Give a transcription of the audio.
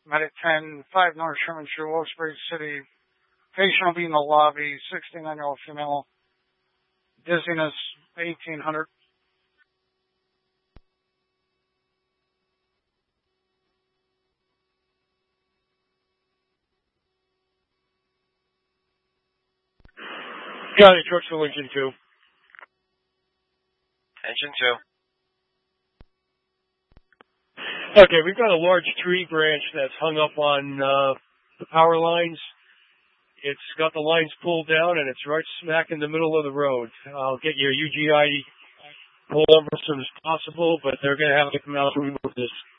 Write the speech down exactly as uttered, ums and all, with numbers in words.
Medic ten, five North Sherman Street, Wilkes-Barre City. Patient will be in the lobby, sixty-nine-year-old female. Dizziness, eighteen hundred. Yeah, the trucks will engine two. Engine two. Okay, we've got a large tree branch that's hung up on uh, the power lines. It's got the lines pulled down, and it's right smack in the middle of the road. I'll get your U G I pull over as soon as possible, but they're going to have to come out and remove this.